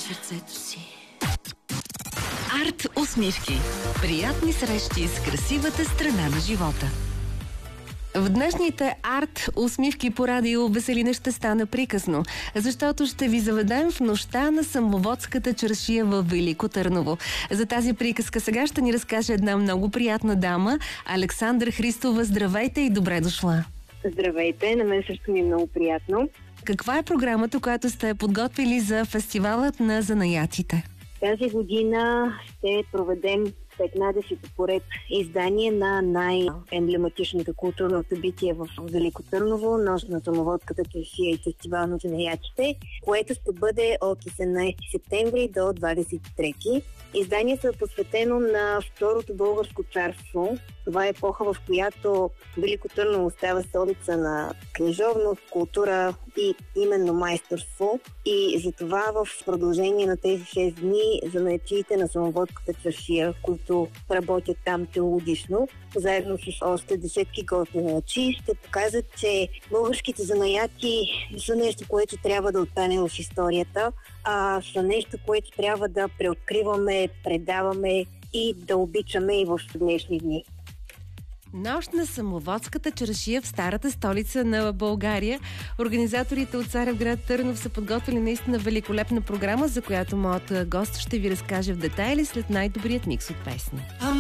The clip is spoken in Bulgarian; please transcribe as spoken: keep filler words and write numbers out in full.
сърцето си. Арт усмивки. Приятни срещи с красивата страна на живота. В днешните арт усмивки по радио Веселина ще стане приказно, защото ще ви заведем в нощта на Самоводската чаршия във Велико Търново. За тази приказка сега ще ни разкаже една много приятна дама, Александра Христова. Здравейте и добре дошла! Здравейте, на мен също ми е много приятно. Каква е програмата, която сте подготвили за фестивалът на занаятите? Тази година ще проведем петнадесето поред издание на най-емблематичното културно събитие в Велико Търново, Нощ на Самоводската чаршия и фестивал на занаятите, което ще бъде от осемнадесети септември до двадесет и трети. Изданието е посветено на Второто българско царство. Това е епоха, в която Велико Търново става столица на книжовност, култура и именно майсторство. И затова в продължение на тези шест дни занаятчиите на Самоводската чаршия, които работят там целогодишно, заедно с още десетки гости занаятчии, ще покажат, че българските занаяти са нещо, което трябва да остане в историята, а са нещо, което трябва да преоткриваме, предаваме и да обичаме и в днешни дни. Нощ на Самоводската чаршия в старата столица на България. Организаторите от Царевград Търнов са подготвили наистина великолепна програма, за която моят гост ще ви разкаже в детайли след най-добрият микс от песни.